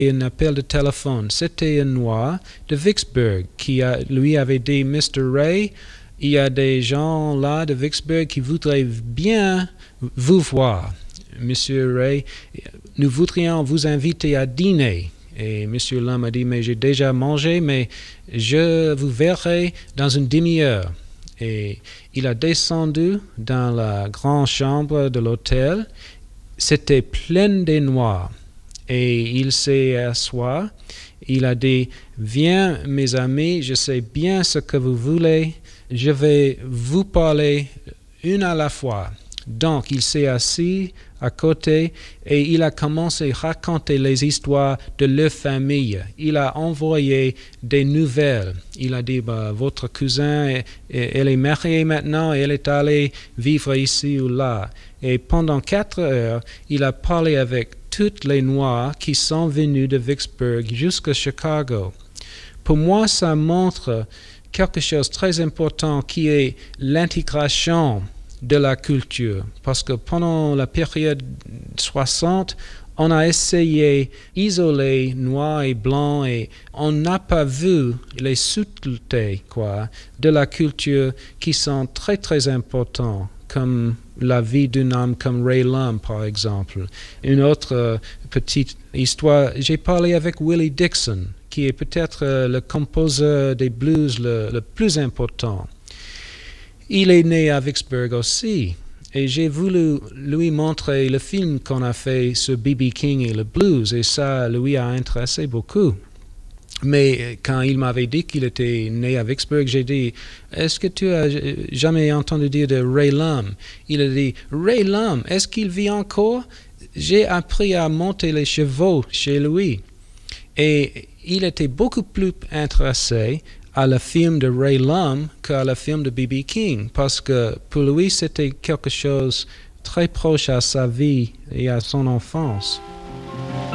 un appel de téléphone. C'était un noir de Vicksburg qui lui avait dit « Mr. Ray, il y a des gens là de Vicksburg qui voudraient bien vous voir. Monsieur Ray, nous voudrions vous inviter à dîner. » Et Monsieur Lum a dit « Mais j'ai déjà mangé, mais je vous verrai dans une demi-heure. » Et il a descendu dans la grande chambre de l'hôtel. C'était plein de noirs. Et il s'est assis. Il a dit « Viens, mes amis, je sais bien ce que vous voulez. Je vais vous parler une à la fois. » Donc, il s'est assis à côté et il a commencé à raconter les histoires de leur famille. Il a envoyé des nouvelles. Il a dit, votre cousin, elle est mariée maintenant et elle est allée vivre ici ou là. Et pendant 4 heures, il a parlé avec toutes les Noirs qui sont venus de Vicksburg jusqu'à Chicago. Pour moi, ça montre quelque chose de très important qui est l'intégration de la culture. Parce que pendant la période 60, on a essayé d'isoler noirs et blancs et on n'a pas vu les subtilités de la culture qui sont très très importantes, comme la vie d'un homme comme Ray Lum, par exemple. Une autre petite histoire, j'ai parlé avec Willie Dixon, qui est peut-être le compositeur des blues le plus important. Il est né à Vicksburg aussi, et j'ai voulu lui montrer le film qu'on a fait sur B.B. King et le blues, et ça lui a intéressé beaucoup. Mais quand il m'avait dit qu'il était né à Vicksburg, j'ai dit « Est-ce que tu as jamais entendu dire de Ray Lum ?» Il a dit « Ray Lum, est-ce qu'il vit encore ?» J'ai appris à monter les chevaux chez lui. Et il était beaucoup plus intéressé à le film de Ray Lum qu'à le film de B.B. King, parce que pour lui, c'était quelque chose très proche à sa vie et à son enfance.